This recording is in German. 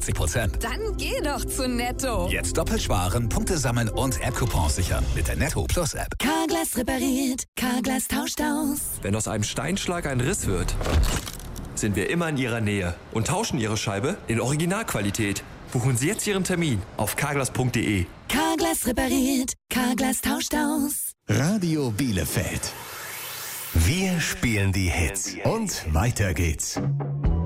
50%. Dann geh doch zu Netto. Jetzt doppelt sparen, Punkte sammeln und App-Coupons sichern mit der Netto Plus App. Carglass repariert, Carglass tauscht aus. Wenn aus einem Steinschlag ein Riss wird, sind wir immer in Ihrer Nähe und tauschen Ihre Scheibe in Originalqualität. Buchen Sie jetzt Ihren Termin auf carglass.de. Carglass repariert, Carglass tauscht aus. Radio Bielefeld. Wir spielen die Hits. Und weiter geht's.